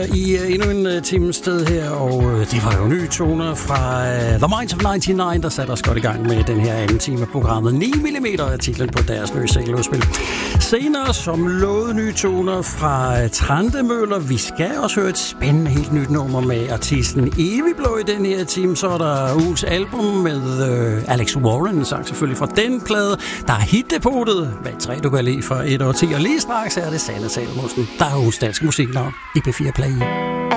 i endnu en times sted her, og det var jo nye toner fra The Minds of 99, der satte os godt i gang med den her anden time af programmet. 9mm er titlen på deres nye single-udspil. Senere som lovet nye toner fra Trantemøller. Vi skal også høre et spændende helt nyt nummer med artisten Evie Blå i den her time. Så er der ugens album med Alex Warren, sang selvfølgelig fra den plade. Der er hitdepotet, hvad træ du kan lide for et år 10, og lige straks er det Sanne Salmonsen, der er ugens danske musiknavn i P4 Play.